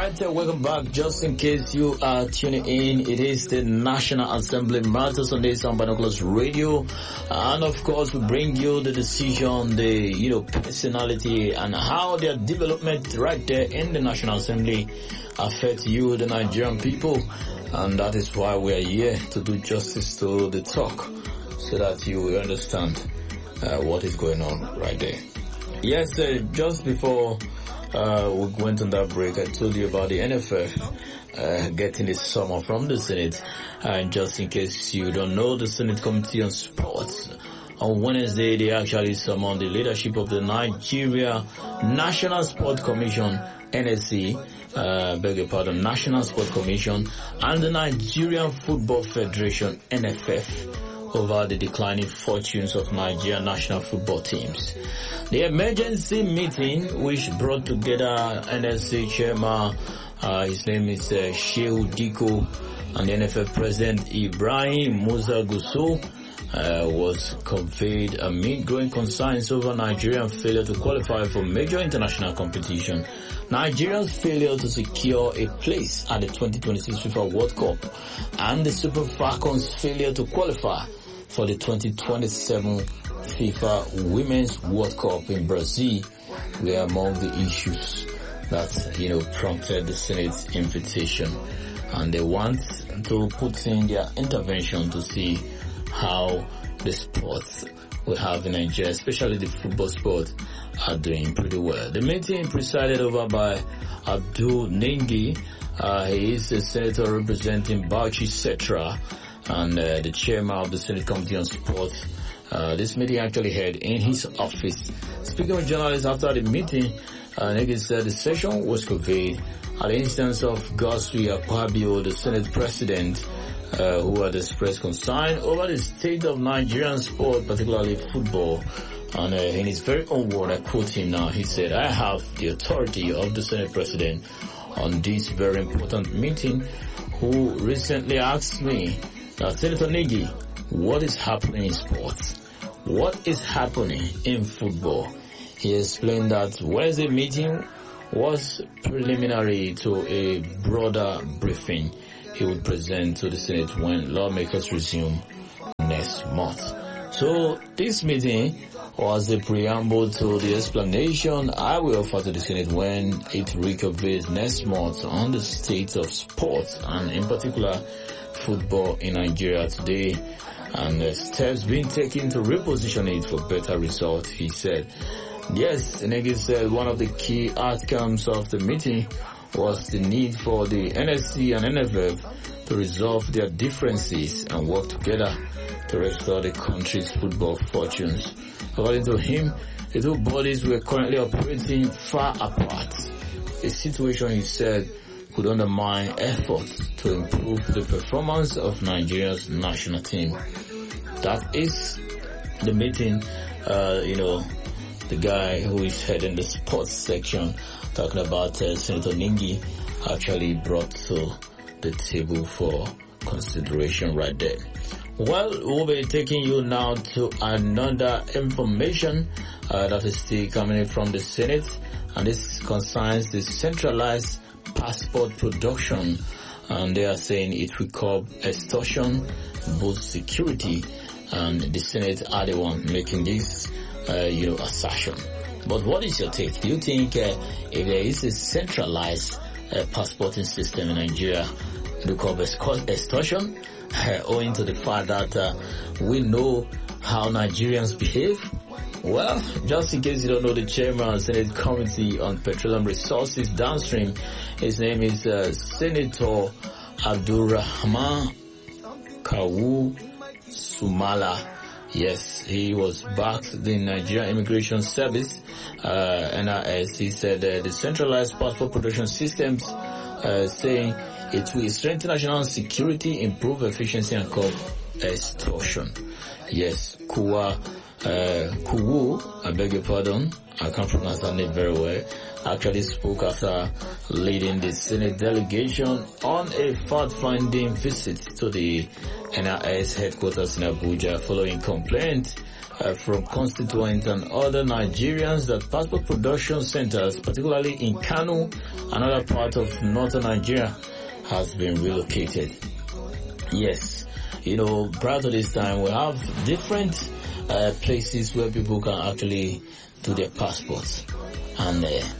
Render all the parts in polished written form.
Alright, welcome back. Just in case you are tuning in, it is the National Assembly Matters on this on Binoculars Radio. And of course, we bring you the decision, the, personality and how their development right there in the National Assembly affect you, the Nigerian people. And that is why we are here to do justice to the talk so that you will understand what is going on right there. Yes, just before we went on that break, I told you about the NFF getting the summer from the Senate. And just in case you don't know, the Senate Committee on Sports, on Wednesday, they actually summoned the leadership of the Nigeria National Sport Commission, NSC, National Sport Commission, and the Nigerian Football Federation, NFF, over the declining fortunes of Nigerian national football teams. The emergency meeting, which brought together NSC chairman, his name is Shehu Diko, and the NFF president Ibrahim Musa Gusau, was conveyed amid growing concerns over Nigerian failure to qualify for major international competition, Nigeria's failure to secure a place at the 2026 FIFA World Cup, and the Super Falcons' failure to qualify for the 2027 FIFA Women's World Cup in Brazil were among the issues that, prompted the Senate's invitation. And they want to put in their intervention to see how the sports we have in Nigeria, especially the football sport, are doing pretty well. The meeting presided over by Abdul Nengi. He is a senator representing Bauchi Setra, and the chairman of the Senate Committee on Sports. This meeting actually held in his office. Speaking with journalists after the meeting, Nengi said the session was conveyed at the instance of Godswill Akpabio, the Senate President, who had expressed concern over the state of Nigerian sport, particularly football. And in his very own word, I quote him now, he said, "I have the authority of the Senate President on this very important meeting, who recently asked me, Senator Nengi, what is happening in sports? What is happening in football?" He explained that Wednesday meeting was preliminary to a broader briefing he would present to the Senate when lawmakers resume next month. So this meeting was the preamble to the explanation I will offer to the Senate when it reconvenes next month on the state of sports, and in particular football in Nigeria today, and the steps being taken to reposition it for better results, he said. Yes, Nengi said one of the key outcomes of the meeting was the need for the NSC and NFF to resolve their differences and work together to restore the country's football fortunes. According to him, the two bodies were currently operating far apart, a situation, he said, could undermine efforts to improve the performance of Nigeria's national team. That is the meeting, the guy who is heading the sports section, talking about Senator Nengi, actually brought to the table for consideration right there. Well, we'll be taking you now to another information that is still coming in from the Senate, and this concerns the centralized passport production, and they are saying it will curb extortion, boost security, and the Senate are the one making this, assertion. But what is your take? Do you think if there is a centralized passporting system in Nigeria, it will curb extortion, owing to the fact that we know how Nigerians behave? Well, just in case you don't know, the chairman of the Senate Committee on Petroleum Resources Downstream, his name is Senator Abdulrahman Kawu Sumala. Yes, he was backed the Nigerian Immigration Service, NIS. He said the centralized passport production systems, saying it will strengthen national security, improve efficiency, and curb extortion. Yes, Kuwa Kuwu, I beg your pardon, I can't pronounce that name very well, actually spoke after leading the Senate delegation on a fact-finding visit to the NIS headquarters in Abuja following complaints from constituents and other Nigerians that passport production centers, particularly in Kano and other parts of northern Nigeria, has been relocated. Yes, prior to this time, we have different places where people can actually do their passports. And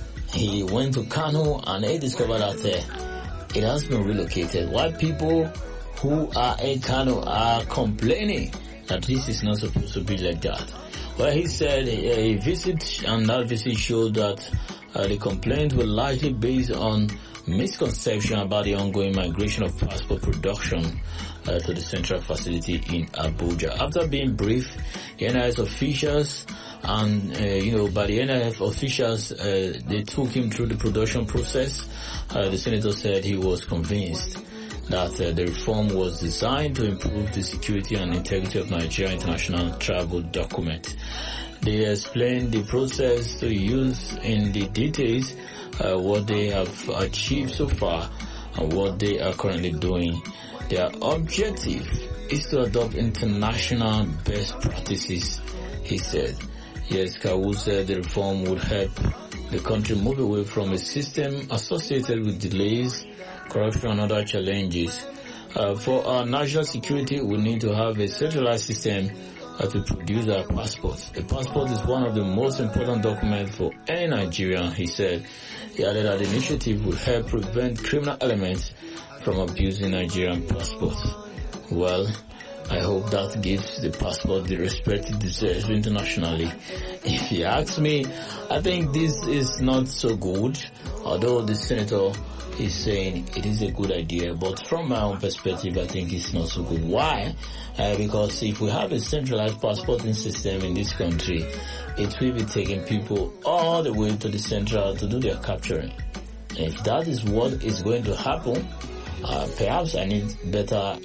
he went to Kano and he discovered that it has been relocated. Why people who are in Kano are complaining that this is not supposed to be like that? Well, he said a visit, and that visit showed that the complaints were largely based on misconception about the ongoing migration of passport production to the central facility in Abuja. After being briefed, the NIS officials and, by the NIS officials, they took him through the production process. The senator said he was convinced that the reform was designed to improve the security and integrity of Nigeria international travel document. They explained the process to use in the details, what they have achieved so far and what they are currently doing. Their objective is to adopt international best practices, he said. Yes, Kawu said the reform would help the country move away from a system associated with delays, corruption and other challenges. For our national security, we need to have a centralized system to produce our passports. A passport is one of the most important documents for any Nigerian, he said. He added that the initiative would help prevent criminal elements from abusing Nigerian passports. Well, I hope that gives the passport the respect it deserves internationally. If you ask me, I think this is not so good, although the senator is saying it is a good idea, but from my own perspective, I think it's not so good. Why? Because if we have a centralized passporting system in this country, it will be taking people all the way to the central to do their capturing. If that is what is going to happen, perhaps I need better,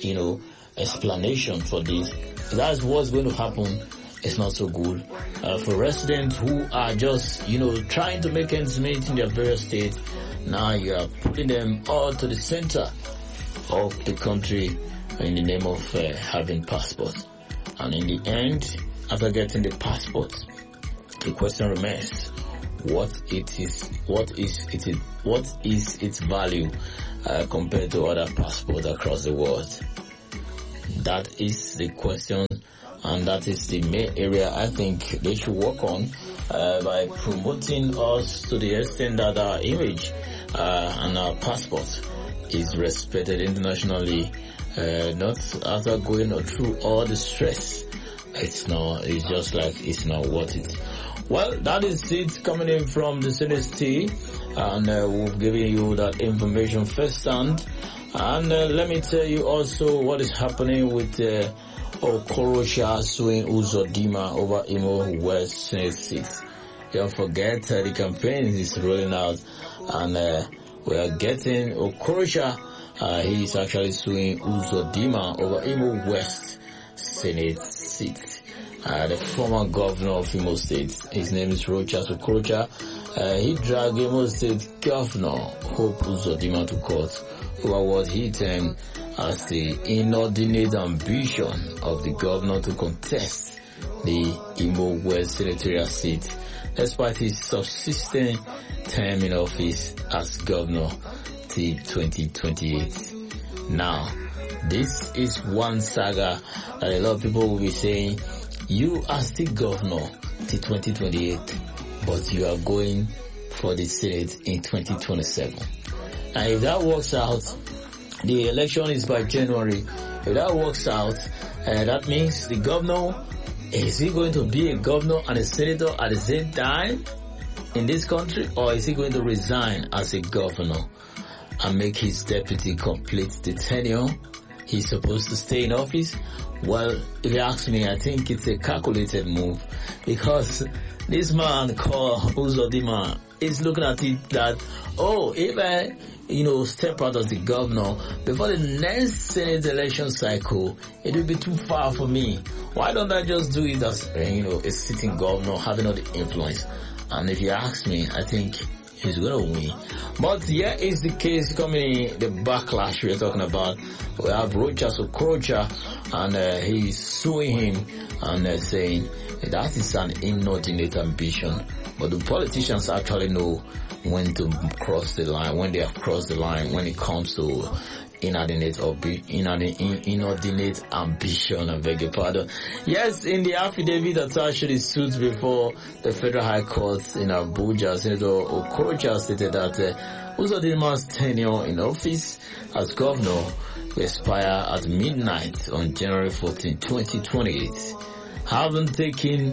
explanation for this. If that's what's going to happen, it's not so good. For residents who are just, trying to make ends meet in their various states, now you are putting them all to the center of the country in the name of having passports. And in the end, after getting the passport, the question remains: what is its value compared to other passports across the world? That is the question, and that is the main area I think they should work on by promoting us to the extent that our image and our passport is respected internationally, not after going through all the stress. It's just like it's not worth it. Well, that is it coming in from the Senate team, and we've given you that information firsthand. And let me tell you also what is happening with Okorocha suing Uzodinma over Imo West Senate seats. Don't forget the campaign is rolling out, and we are getting Okorocha. He is actually suing Uzodinma over Imo West Senate seat. The former governor of Imo State, his name is Rochas Okorocha. He dragged Imo State Governor Hope Uzodinma to court over what he termed as the inordinate ambition of the governor to contest the Imo West senatorial seat, despite his subsisting term in office as governor till 2028. Now, this is one saga that a lot of people will be saying, you are still governor till 2028, but you are going for the Senate in 2027. And if that works out, the election is by January. If that works out, that means the governor, is he going to be a governor and a senator at the same time in this country, or is he going to resign as a governor and make his deputy complete the tenure he's supposed to stay in office. Well, if you ask me, I think it's a calculated move, because this man called Uzodimma is looking at it that, if I step out as the governor before the next Senate election cycle, it will be too far for me. Why don't I just do it as, a sitting governor having all the influence? And if you ask me, I think he's going to win. But here is the case coming, the backlash we're talking about. We have Rochas Okorocha, and he's suing him and saying that is an inordinate ambition. But the politicians actually know when to cross the line, when they have crossed the line, when it comes to inordinate ambition, I beg your pardon. Yes, in the affidavit attached to the suit before the Federal High Court in Abuja, Senator Okorocha stated that Uzodimma's tenure in office as governor will expire at midnight on January 14, 2028. Haven't taken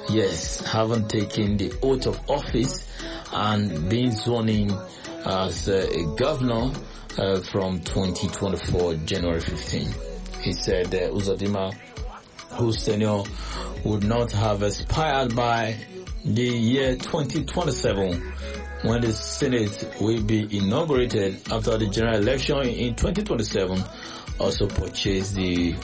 the oath of office and been sworn in as a governor from 2024 January 15. He said Uzodimma, whose tenure would not have expired by the year 2027, when the Senate will be inaugurated after the general election in 2027, also purchased the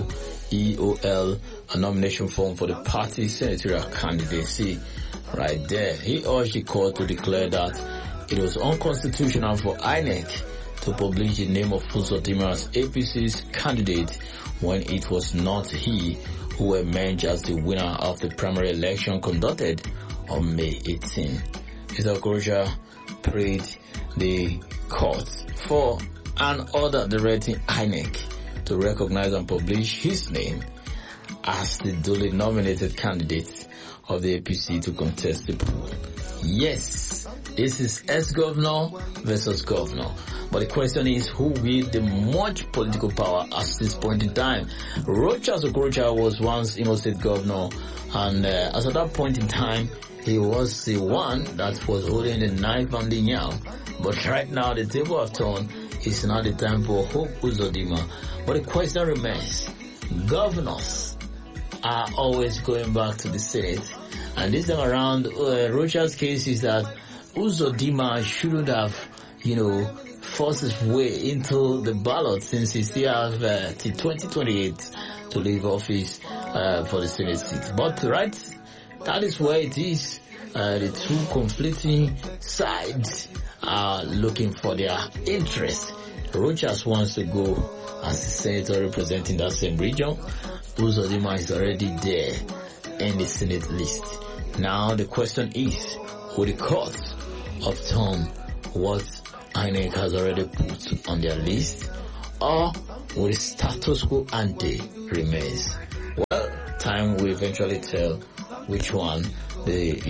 OEOL, a nomination form for the party's senatorial candidacy. Right there, he urged the court to declare that it was unconstitutional for INEC to publish the name of Uzodimma as APC's candidate when it was not he who emerged as the winner of the primary election conducted on May 18. Mr. Okorocha prayed the court for an order directing INEC to recognize and publish his name as the duly nominated candidate of the APC to contest the poll. Yes, this is ex-governor versus governor. But the question is, who wields the much political power at this point in time? Rochas Okorocha was once Imo State governor, and as at that point in time, he was the one that was holding the knife and the yam. But right now, the table have turned. It's not the time for Hope Uzodimma. But the question remains, governors are always going back to the Senate. And this time around, Rocha's case is that Uzodimma shouldn't have, forced his way into the ballot, since he still have till 2028 to leave office for the Senate seat. But that is where it is. The two conflicting sides are looking for their interest. Rochas wants to go as a senator representing that same region. Uzodimma is already there in the Senate list. Now the question is, will the court upturn what INEC has already put on their list, or will the status quo ante remains? Well, time will eventually tell which one the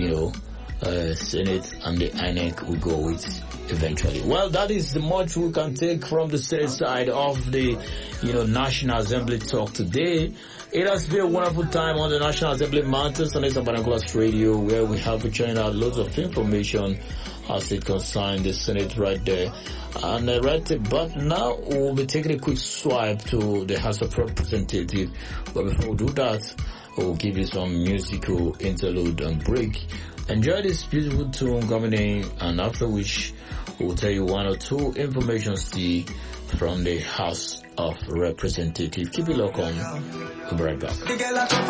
Senate and the INEC will go with eventually. Well, that is the much we can take from the Senate side of the National Assembly talk today. It has been a wonderful time on the National Assembly Matters on Binoculars Radio, where we have been sharing out loads of information as it concerns the Senate right there. And but now we'll be taking a quick swipe to the House of Representatives. But before we do that, we'll give you some musical interlude and break. Enjoy this beautiful tune coming in, and after which we'll tell you one or two information from the House of Representatives. Keep it locked on. We'll be right back.